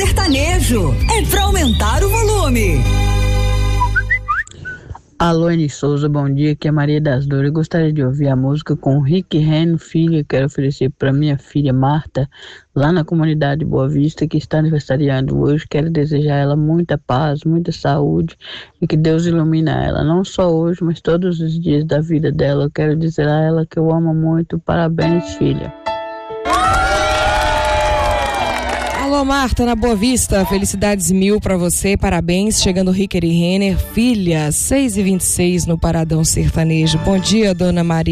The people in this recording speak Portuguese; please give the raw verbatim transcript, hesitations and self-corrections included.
Sertanejo. É pra aumentar o volume. Alô, Eni Souza, bom dia, aqui é Maria das Dores. Eu gostaria de ouvir a música com Rick Reno, filha. Quero oferecer para minha filha Marta, lá na comunidade Boa Vista, que está aniversariando hoje. Quero desejar a ela muita paz, muita saúde e que Deus ilumine ela, não só hoje, mas todos os dias da vida dela. Eu quero dizer a ela que eu amo muito. Parabéns, filha. Alô, Marta, na Boa Vista, felicidades mil pra você, parabéns. Chegando Ricker e Renner, filha, seis e vinte e seis no Paradão Sertanejo. Bom dia, dona Maria.